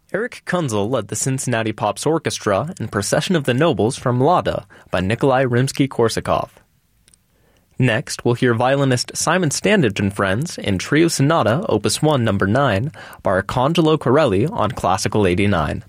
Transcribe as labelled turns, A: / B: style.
A: Eric Kunzel led the Cincinnati Pops Orchestra in Procession of the Nobles from Lada by Nikolai Rimsky-Korsakov. Next, we'll hear violinist Simon Standage and Friends in Trio Sonata, Opus 1, No. 9, by Arcangelo Corelli on Classical 89.